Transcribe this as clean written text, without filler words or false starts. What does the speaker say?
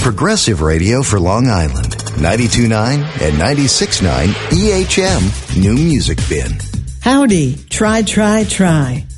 Progressive Radio for Long Island. 92.9 and 96.9 EHM New Music Bin. Howdy, try.